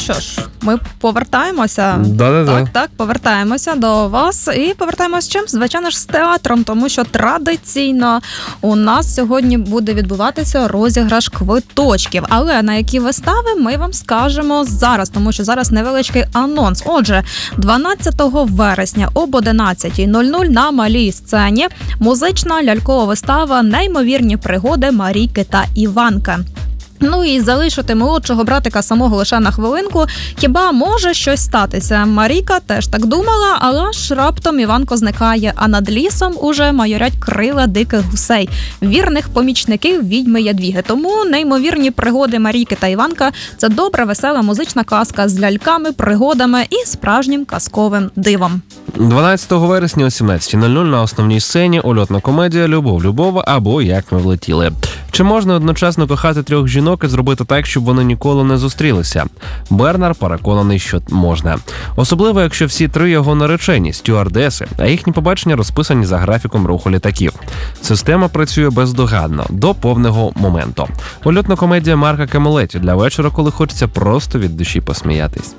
що ж, ми повертаємося. Да-да-да. Так, повертаємося до вас. І повертаємося з чим? Звичайно ж, з театром, тому що традиційно у нас сьогодні буде відбуватися розіграш квиточків. Але на які вистави ми вам скажемо зараз, тому що зараз невеличкий анонс. Отже, 12 вересня об 11:00 на малій сцені музична лялькова вистава «Неймовірні пригоди Марійки та Іванка». Ну і залишити молодшого братика самого лише на хвилинку, хіба може щось статися? Марійка теж так думала, але ж раптом Іванко зникає, а над лісом уже майорять крила диких гусей, вірних помічників відьми Ядвіги. Тому «Неймовірні пригоди Марійки та Іванка» – це добра, весела музична казка з ляльками, пригодами і справжнім казковим дивом. 12 вересня о 17:00 на основній сцені ульотна комедія «Любов, Любов» або «Як ми влетіли». Чи можна одночасно кохати трьох жінок і зробити так, щоб вони ніколи не зустрілися? Бернар переконаний, що можна. Особливо, якщо всі три його наречені – стюардеси, а їхні побачення розписані за графіком руху літаків. Система працює бездоганно, до повного моменту. Ульотна комедія Марка Камелеті для вечора, коли хочеться просто від душі посміятись.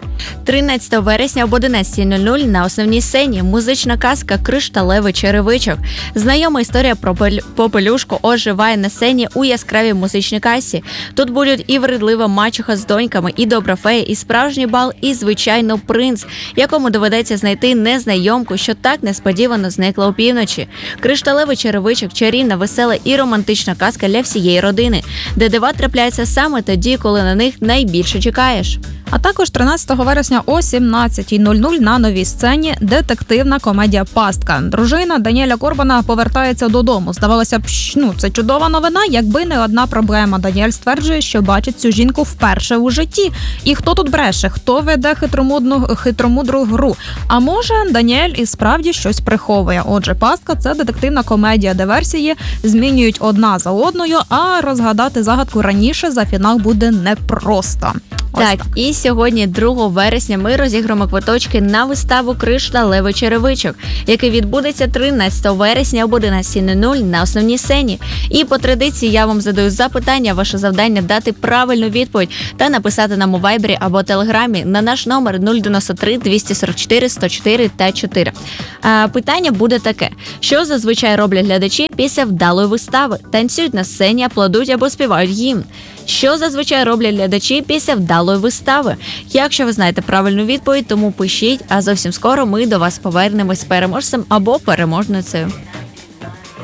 13 вересня об 11:00 на основній сцені музична казка «Кришталевий черевичок». Знайома історія про попелюшку оживає на сцені у яскравій музичній касі. Тут будуть і вредлива мачуха з доньками, і добра фея, і справжній бал, і, звичайно, принц, якому доведеться знайти незнайомку, що так несподівано зникла опівночі. «Кришталевий черевичок» – чарівна, весела і романтична казка для всієї родини, де дива трапляються саме тоді, коли на них найбільше чекаєш. А також 13 вересня о 17:00 на новій сцені детективна комедія «Пастка». Дружина Даніеля Корбана повертається додому. Здавалося б, це чудова новина, якби не одна проблема. Даніель стверджує, що бачить цю жінку вперше у житті. І хто тут бреше? Хто веде хитромудру гру? А може, Даніель і справді щось приховує? Отже, «Пастка» – це детективна комедія, де версії змінюють одна за одною, а розгадати загадку раніше за фінал буде непросто. Так, і сьогодні, 2 вересня, ми розіграємо квиточки на виставу «Кришталевий черевичок», який відбудеться 13 вересня об 11:00 на основній сцені. І по традиції я вам задаю запитання, ваше завдання дати правильну відповідь та написати нам у Вайбері або Телеграмі на наш номер 093 244 104 та 4. Питання буде таке: що зазвичай роблять глядачі після вдалої вистави? Танцюють на сцені, аплодують або співають гімн. Що зазвичай роблять глядачі після вдалої вистави? Якщо ви знаєте правильну відповідь, тому пишіть, а зовсім скоро ми до вас повернемось з переможцем або переможницею.